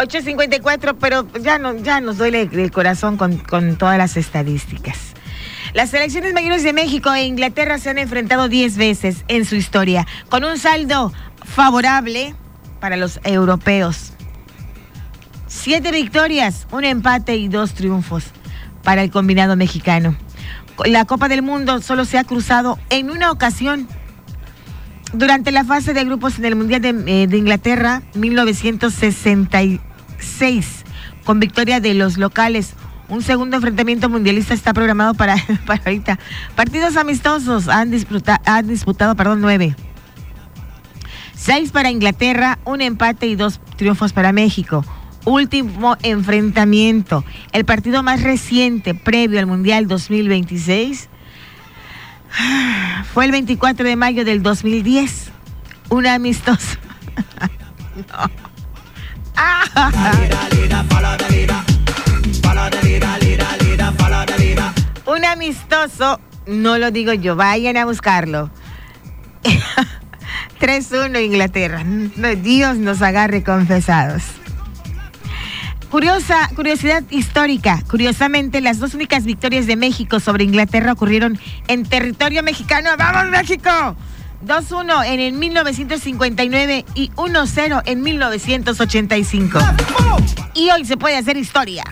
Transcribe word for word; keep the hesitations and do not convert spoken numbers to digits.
ocho cincuenta y cuatro, pero ya, no, ya nos duele el corazón con, con todas las estadísticas. Las selecciones mayores de México e Inglaterra se han enfrentado diez veces en su historia, con un saldo favorable para los europeos. Siete victorias, un empate y dos triunfos para el combinado mexicano. La Copa del Mundo solo se ha cruzado en una ocasión. Durante la fase de grupos en el Mundial de, eh, de Inglaterra, mil novecientos sesenta y seis, con victoria de los locales. Un segundo enfrentamiento mundialista está programado para, para ahorita. Partidos amistosos han, disputa, han disputado perdón, nueve. Seis para Inglaterra, un empate y dos triunfos para México. Último enfrentamiento, el partido más reciente previo al Mundial dos mil veintiséis, fue el veinticuatro de mayo del dos mil diez, un amistoso. No. Un amistoso, no lo digo yo, vayan a buscarlo. tres uno Inglaterra. Dios nos agarre confesados. Curiosa, curiosidad histórica. Curiosamente, las dos únicas victorias de México sobre Inglaterra ocurrieron en territorio mexicano. ¡Vamos, México! dos uno en el mil novecientos cincuenta y nueve y uno cero en mil novecientos ochenta y cinco. Y hoy se puede hacer historia.